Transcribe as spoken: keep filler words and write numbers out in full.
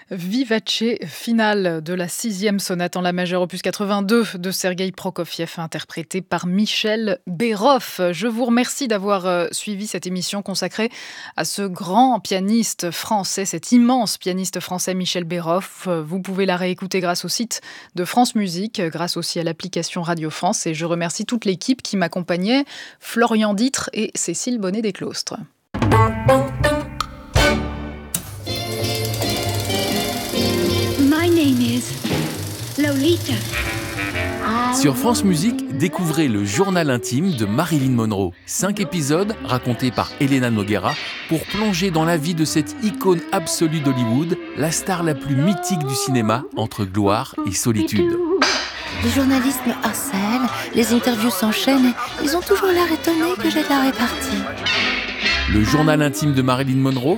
Vivace finale de la sixième sonate en la majeure opus quatre-vingt-deux de Sergueï Prokofiev, interprétée par Michel Berhoff. Je vous remercie d'avoir euh, suivi cette émission consacrée à ce grand pianiste français, cet immense pianiste français Michel Berhoff. Vous pouvez la réécouter grâce au site de France Musique, grâce aussi à l'application Radio France. Et je remercie toute l'équipe qui m'accompagnait, Florian Ditre et Cécile Bonnet-Desclostres. Lolita. Sur France Musique, découvrez le journal intime de Marilyn Monroe. Cinq épisodes racontés par Elena Noguera pour plonger dans la vie de cette icône absolue d'Hollywood, la star la plus mythique du cinéma entre gloire et solitude. Les journalistes me harcèlent, les interviews s'enchaînent et ils ont toujours l'air étonnés que j'ai de la répartie. Le journal intime de Marilyn Monroe,